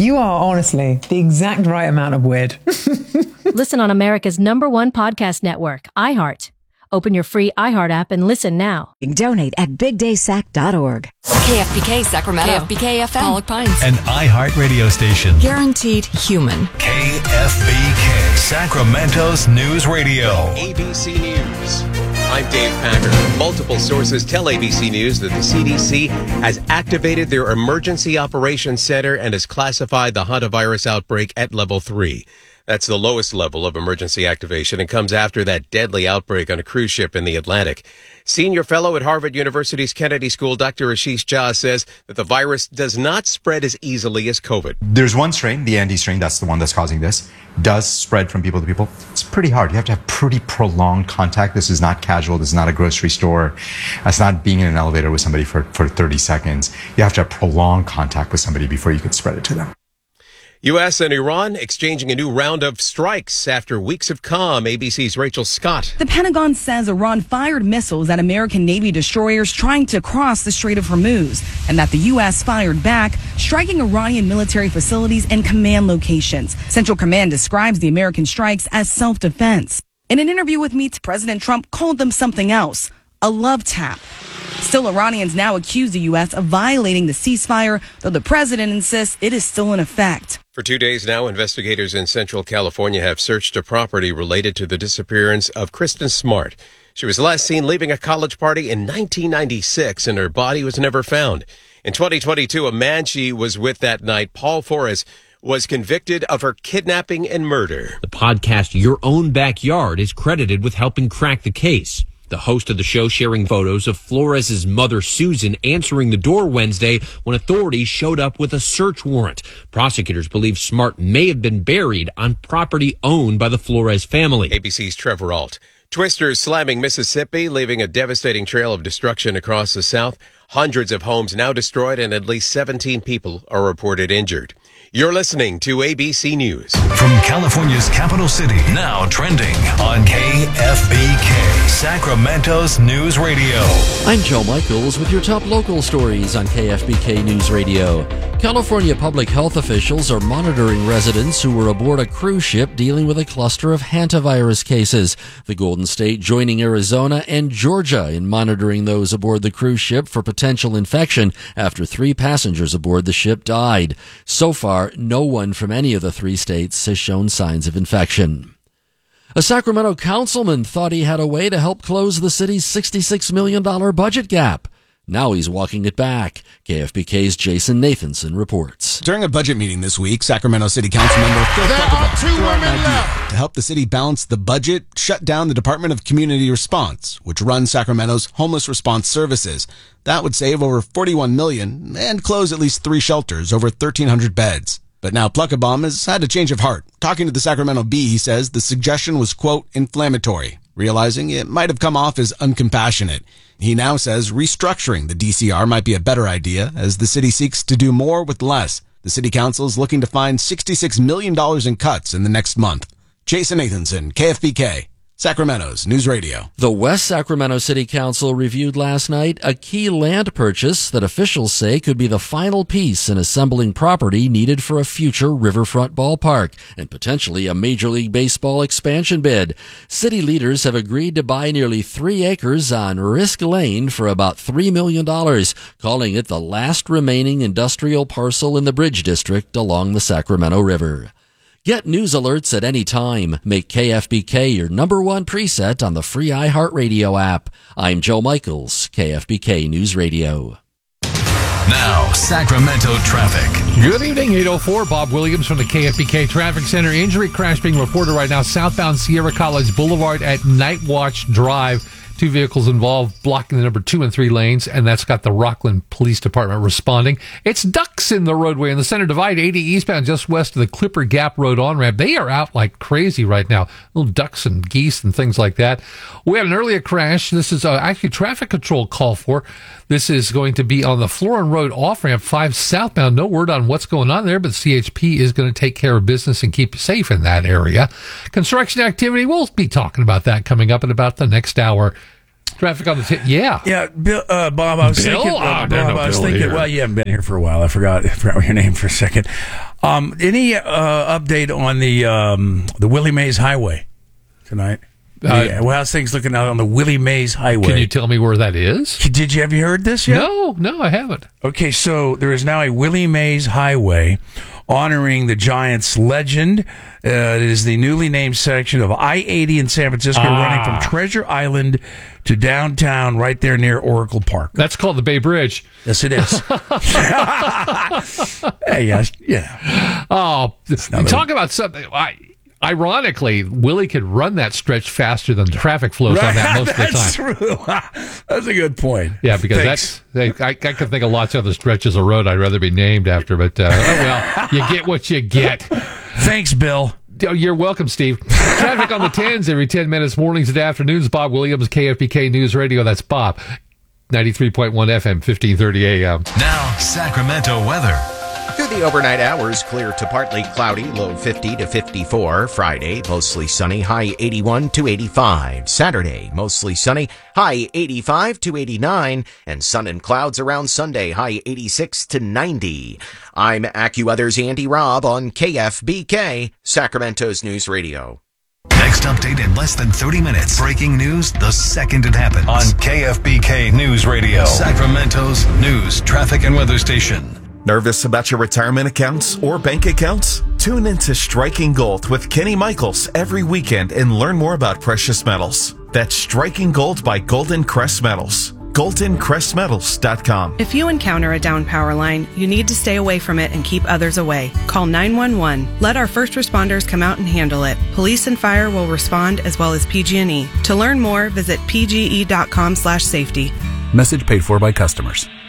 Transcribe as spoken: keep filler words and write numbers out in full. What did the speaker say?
You are honestly the exact right amount of weird. Listen on America's number one podcast network, iHeart. Open your free iHeart app and listen now. Donate at big day sac dot org. K F B K Sacramento. K F B K F M. Pollock Pines. An iHeart radio station. Guaranteed human. K F B K, Sacramento's news radio. A B C News. I'm Dave Packer. Multiple sources tell A B C News that the C D C has activated their Emergency Operations Center and has classified the hantavirus outbreak at level three. That's the lowest level of emergency activation and comes after that deadly outbreak on a cruise ship in the Atlantic. Senior fellow at Harvard University's Kennedy School, Doctor Ashish Jha, says that the virus does not spread as easily as COVID. There's one strain, the Andes strain, that's the one that's causing this, does spread from people to people. It's pretty hard. You have to have pretty prolonged contact. This is not casual. This is not a grocery store. It's not being in an elevator with somebody for, for thirty seconds. You have to have prolonged contact with somebody before you can spread it to them. U S and Iran exchanging a new round of strikes after weeks of calm. A B C's Rachel Scott. The Pentagon says Iran fired missiles at American Navy destroyers trying to cross the Strait of Hormuz, and that the U S fired back, striking Iranian military facilities and command locations. Central Command describes the American strikes as self-defense. In an interview with Meets, President Trump called them something else, a love tap. Still, Iranians now accuse the U S of violating the ceasefire, though the president insists it is still in effect. For two days now, investigators in Central California have searched a property related to the disappearance of Kristen Smart. She was last seen leaving a college party in nineteen ninety-six, and her body was never found. In twenty twenty-two, a man she was with that night, Paul Flores, was convicted of her kidnapping and murder. The podcast Your Own Backyard is credited with helping crack the case. The host of the show sharing photos of Flores' mother, Susan, answering the door Wednesday when authorities showed up with a search warrant. Prosecutors believe Smart may have been buried on property owned by the Flores family. A B C's Trevor Ault. Twisters slamming Mississippi, leaving a devastating trail of destruction across the South. Hundreds of homes now destroyed and at least seventeen people are reported injured. You're listening to A B C News. From California's capital city, now trending on K F B K, Sacramento's News Radio. I'm Joe Michaels with your top local stories on K F B K News Radio. California public health officials are monitoring residents who were aboard a cruise ship dealing with a cluster of hantavirus cases. The Golden State joining Arizona and Georgia in monitoring those aboard the cruise ship for potential infection after three passengers aboard the ship died. So far, no one from any of the three states has shown signs of infection. A Sacramento councilman thought he had a way to help close the city's sixty-six million dollars budget gap. Now he's walking it back. K F B K's Jason Nathanson reports. During a budget meeting this week, Sacramento City Council member Phil Tucker threw out an idea to help the city balance the budget, shut down the Department of Community Response, which runs Sacramento's homeless response services. That would save over forty-one million dollars and close at least three shelters, over thirteen hundred beds. But now Pluckabaum has had a change of heart. Talking to the Sacramento Bee, he says the suggestion was, quote, inflammatory, realizing it might have come off as uncompassionate. He now says restructuring the D C R might be a better idea as the city seeks to do more with less. The city council is looking to find sixty-six million dollars in cuts in the next month. Jason Nathanson, K F B K, Sacramento's News Radio. The West Sacramento City Council reviewed last night a key land purchase that officials say could be the final piece in assembling property needed for a future riverfront ballpark and potentially a Major League Baseball expansion bid. City leaders have agreed to buy nearly three acres on Risk Lane for about three million dollars, calling it the last remaining industrial parcel in the Bridge District along the Sacramento River. Get news alerts at any time. Make K F B K your number one preset on the free iHeartRadio app. I'm Joe Michaels, K F B K News Radio. Now, Sacramento traffic. Good evening, eight oh four. Bob Williams from the K F B K Traffic Center. Injury crash being reported right now, southbound Sierra College Boulevard at Night Watch Drive. Two vehicles involved blocking the number two and three lanes, and that's got the Rockland Police Department responding. It's ducks in the roadway in the center divide, eighty eastbound, just west of the Clipper Gap Road on-ramp. They are out like crazy right now. Little ducks and geese and things like that. We had an earlier crash. This is uh, actually traffic control call for. This is going to be on the Florin Road off-ramp, five southbound. No word on what's going on there, but C H P is going to take care of business and keep you safe in that area. Construction activity, we'll be talking about that coming up in about the next hour. Traffic on the tip, yeah. Yeah, Bill, uh, Bob, I was Bill? thinking, uh, Oh, Bob, I was Bill thinking, here. well, you haven't been here for a while. I forgot, I forgot your name for a second. Um, any uh, update on the um, the Willie Mays Highway tonight? Uh, yeah, well, how's things looking out on the Willie Mays Highway? Can you tell me where that is? Did you have you heard this yet? No, no, I haven't. Okay, so there is now a Willie Mays Highway honoring the Giants legend. Uh, it is the newly named section of I eighty in San Francisco, Ah. running from Treasure Island to downtown, right there near Oracle Park. That's called the Bay Bridge. Yes, it is. Hey, yes, yeah. Oh, talk about something. I, ironically, Willie could run that stretch faster than the traffic flows on that most of the time. That's true. That's a good point. Yeah, because Thanks. that's I, I can think of lots of other stretches of road I'd rather be named after, but uh, oh well, you get what you get. Thanks, Bill. Oh, you're welcome, Steve. Traffic on the tens every ten minutes, mornings and afternoons. Bob Williams, K F B K News Radio. That's Bob. ninety-three point one F M, fifteen thirty A M. Now, Sacramento weather. Through the overnight hours, clear to partly cloudy, low fifty to fifty-four. Friday, mostly sunny, high eighty-one to eighty-five. Saturday, mostly sunny, high eighty-five to eighty-nine. And sun and clouds around Sunday, high eighty-six to ninety. I'm AccuWeather's Andy Robb on K F B K, Sacramento's News Radio. Next update in less than thirty minutes. Breaking news the second it happens. On K F B K News Radio, Sacramento's news, traffic, and weather station. Nervous about your retirement accounts or bank accounts? Tune into Striking Gold with Kenny Michaels every weekend and learn more about precious metals. That's Striking Gold by Golden Crest Metals. golden crest metals dot com. If you encounter a down power line, you need to stay away from it and keep others away. Call nine one one. Let our first responders come out and handle it. Police and fire will respond, as well as P G and E. To learn more, visit p g e dot com slash safety. Message paid for by customers.